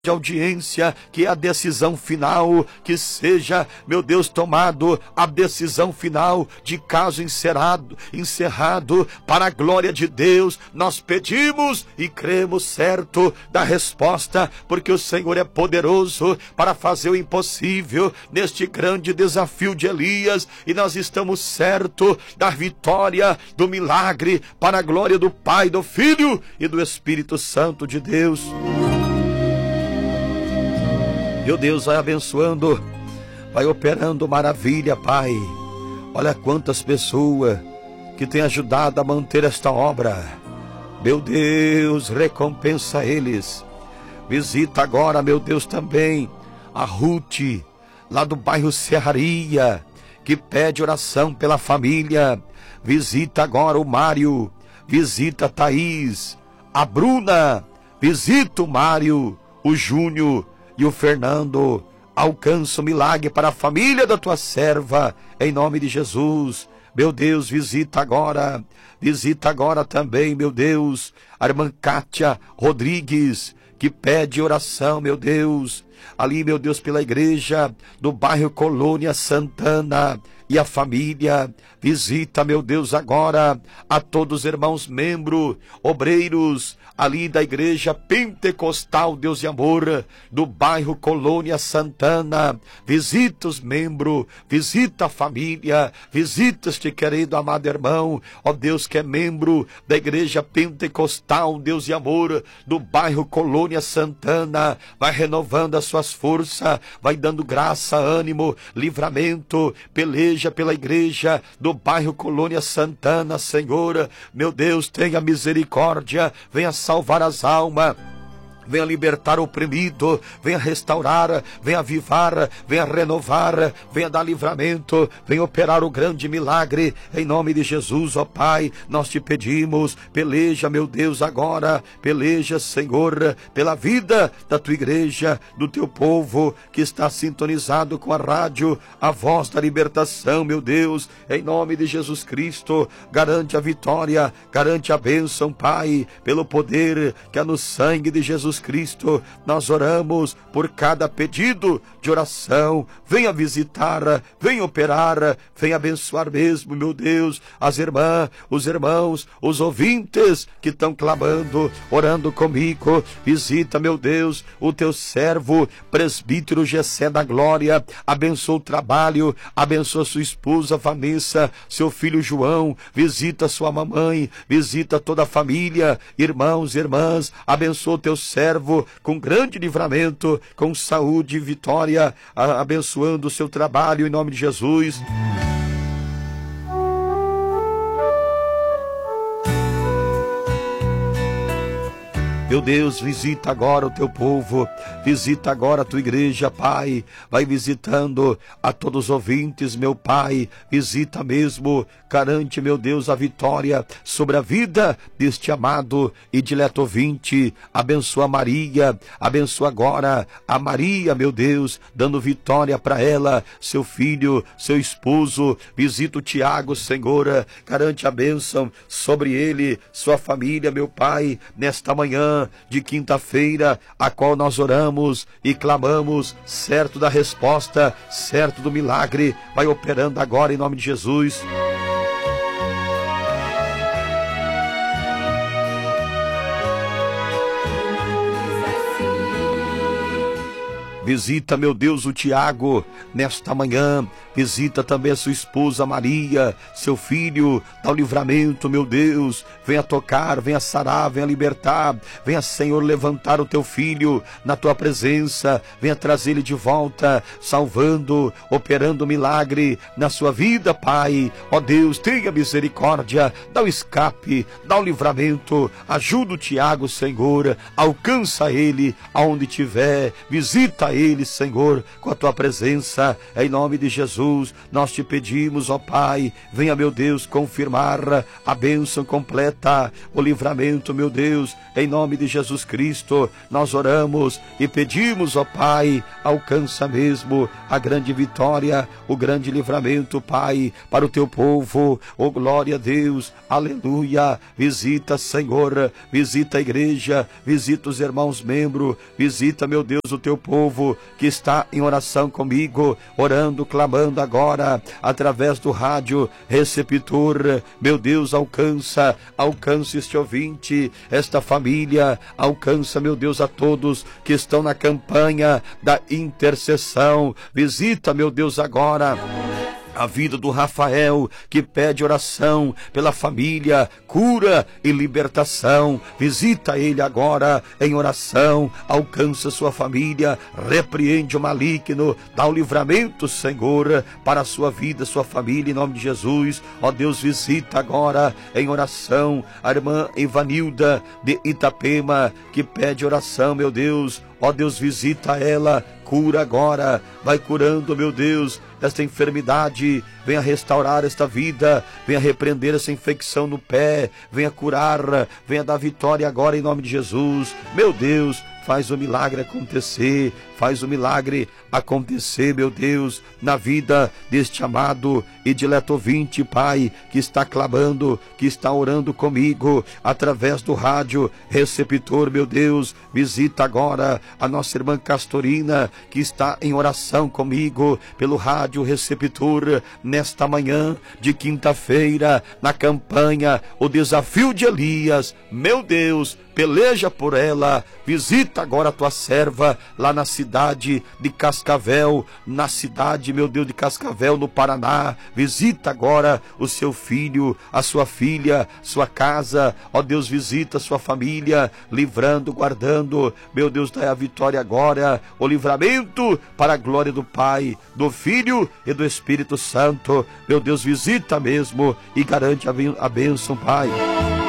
de audiência, que é a decisão final, que seja, meu Deus, tomado a decisão final de caso encerrado para a glória de Deus. Nós pedimos e cremos certo da resposta, porque o Senhor é poderoso para fazer o impossível neste grande desafio de Elias, e nós estamos certos da vitória, do milagre, para a glória do Pai, do Filho e do Espírito Santo de Deus. Meu Deus, vai abençoando, vai operando maravilha, Pai. Olha quantas pessoas que têm ajudado a manter esta obra. Meu Deus, recompensa eles. Visita agora, meu Deus, também a Ruth, lá do bairro Serraria, que pede oração pela família. Visita agora o Mário, visita a Thaís, a Bruna, visita o Mário, o Júnior e o Fernando. Alcança o milagre para a família da tua serva, em nome de Jesus. Meu Deus, visita agora também, meu Deus, a irmã Kátia Rodrigues, que pede oração, meu Deus, ali, meu Deus, pela igreja do bairro Colônia Santana e a família. Visita, meu Deus, agora a todos os irmãos membros, obreiros, ali da igreja pentecostal Deus de Amor, do bairro Colônia Santana. Visita os membros, visita a família, visita este querido amado irmão, ó Deus, que é membro da igreja pentecostal Deus de Amor, do bairro Colônia Santana. Vai renovando as suas forças, vai dando graça, ânimo, livramento, peleja pela igreja do bairro Colônia Santana. Senhor, meu Deus, tenha misericórdia, venha salvar as almas, venha libertar o oprimido, venha restaurar, venha avivar, venha renovar, venha dar livramento, venha operar o grande milagre, em nome de Jesus, ó Pai. Nós te pedimos, peleja, meu Deus, agora, peleja, Senhor, pela vida da tua igreja, do teu povo, que está sintonizado com a rádio, a voz da libertação, meu Deus, em nome de Jesus Cristo. Garante a vitória, garante a bênção, Pai, pelo poder que há no sangue de Jesus Cristo. Nós oramos por cada pedido de oração. Venha visitar, venha operar, venha abençoar mesmo, meu Deus, as irmãs, os irmãos, os ouvintes que estão clamando, orando comigo. Visita, meu Deus, o teu servo, presbítero Gessé da Glória. Abençoa o trabalho, abençoa sua esposa Vanessa, seu filho João. Visita sua mamãe, visita toda a família, irmãos e irmãs. Abençoa o teu servo com grande livramento, com saúde e vitória, abençoando o seu trabalho, em nome de Jesus. Meu Deus, visita agora o teu povo, visita agora a tua igreja, Pai. Vai visitando a todos os ouvintes, meu Pai. Visita mesmo, garante, meu Deus, a vitória sobre a vida deste amado e dileto ouvinte. Abençoa Maria, abençoa agora a Maria, meu Deus, dando vitória para ela, seu filho, seu esposo. Visita o Tiago, Senhor, garante a bênção sobre ele, sua família, meu Pai, nesta manhã de quinta-feira, a qual nós oramos e clamamos, certo da resposta, certo do milagre. Vai operando agora em nome de Jesus. Visita, meu Deus, o Tiago nesta manhã. Visita também a sua esposa Maria, seu filho. Dá o livramento, meu Deus. Venha tocar, venha sarar, venha libertar. Venha, Senhor, levantar o teu filho na tua presença. Venha trazer ele de volta, salvando, operando milagre na sua vida, Pai. Ó Deus, tenha misericórdia. Dá o escape, dá o livramento. Ajuda o Tiago, Senhor. Alcança ele aonde tiver. Visita visita ele, Senhor, com a tua presença, em nome de Jesus. Nós te pedimos, ó Pai, venha, meu Deus, confirmar a bênção completa, o livramento, meu Deus, em nome de Jesus Cristo. Nós oramos e pedimos, ó Pai, alcança mesmo a grande vitória, o grande livramento, Pai, para o teu povo. Oh, glória a Deus, aleluia. Visita, Senhor, visita a igreja, visita os irmãos membros, visita, meu Deus, o teu povo que está em oração comigo, orando, clamando agora, através do rádio receptor. Meu Deus, alcança este ouvinte, esta família, alcança, meu Deus, a todos que estão na campanha da intercessão. Visita, meu Deus, agora a vida do Rafael, que pede oração pela família, cura e libertação. Visita ele agora em oração, alcança sua família, repreende o maligno, dá o livramento, Senhor, para a sua vida, sua família, em nome de Jesus. Ó Deus, visita agora em oração a irmã Ivanilda de Itapema, que pede oração, meu Deus. Ó Deus, visita ela, cura agora, vai curando, meu Deus, esta enfermidade, venha restaurar esta vida, venha repreender essa infecção no pé, venha curar, venha dar vitória agora em nome de Jesus. Meu Deus, faz o milagre acontecer, faz o milagre acontecer, meu Deus, na vida deste amado e dileto ouvinte, Pai, que está clamando, que está orando comigo, através do rádio receptor, meu Deus. Visita agora a nossa irmã Castorina, que está em oração comigo, pelo rádio receptor, nesta manhã de quinta-feira, na campanha O Desafio de Elias. Meu Deus, peleja por ela, visita agora a tua serva, lá na cidade de Cascavel, na cidade, meu Deus, de Cascavel, no Paraná. Visita agora o seu filho, a sua filha, sua casa. Ó Deus, visita a sua família, livrando, guardando. Meu Deus, dá a vitória agora, o livramento para a glória do Pai, do Filho e do Espírito Santo. Meu Deus, visita mesmo e garante a bênção, Pai.